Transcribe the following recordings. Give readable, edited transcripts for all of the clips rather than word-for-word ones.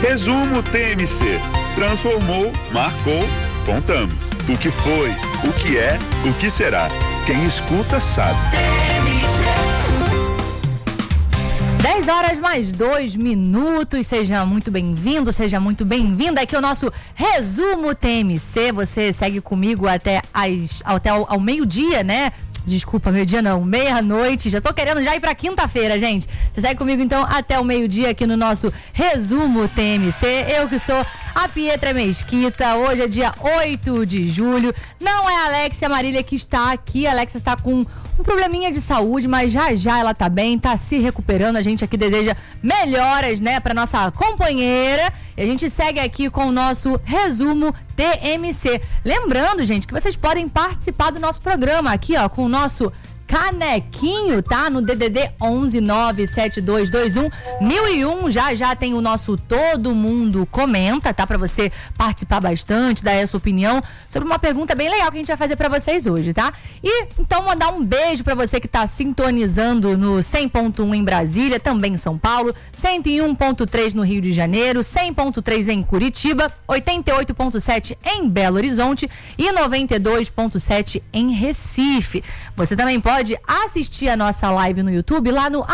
Resumo TMC. Transformou, marcou, contamos. O que foi, o que é, o que será. Quem escuta sabe. 10h+2. Seja muito bem-vindo, seja muito bem-vinda. Aqui é o nosso Resumo TMC. Você segue comigo até ao meio-dia, né? Desculpa, meio-dia não, meia-noite. Já tô querendo já ir pra quinta-feira, gente. Você segue comigo então até o meio-dia aqui no nosso Resumo TMC. Eu que sou a Pietra Mesquita. Hoje é dia 8 de julho. Não é a Alexia Marília que está aqui. A Alexia está com um probleminha de saúde, mas já ela tá bem, tá se recuperando. A gente aqui deseja melhoras, né, pra nossa companheira. E a gente segue aqui com o nosso Resumo TMC. Lembrando, gente, que vocês podem participar do nosso programa aqui, ó, com o nosso canequinho, tá? No DDD 11-97221-1001. Já tem o nosso Todo Mundo Comenta, tá? Pra você participar bastante, dar essa opinião sobre uma pergunta bem legal que a gente vai fazer pra vocês hoje, tá? E então mandar um beijo pra você que tá sintonizando no 100.1 em Brasília, também em São Paulo, 101.3 no Rio de Janeiro, 100.3 em Curitiba, 88.7 em Belo Horizonte e 92.7 em Recife. Você também pode assistir a nossa live no YouTube lá no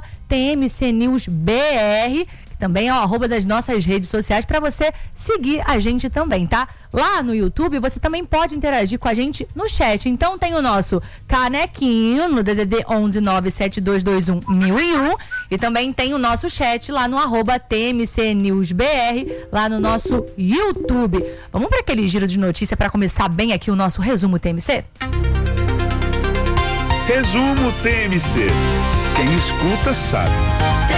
@TMCNewsBR, que também é o arroba das nossas redes sociais, para você seguir a gente também, tá? Lá no YouTube você também pode interagir com a gente no chat. Então tem o nosso canequinho no DDD 11-97221-1001 e também tem o nosso chat lá no @TMCNewsBR, lá no nosso YouTube. Vamos para aquele giro de notícia para começar bem aqui o nosso Resumo TMC? Resumo TMC. Quem escuta sabe.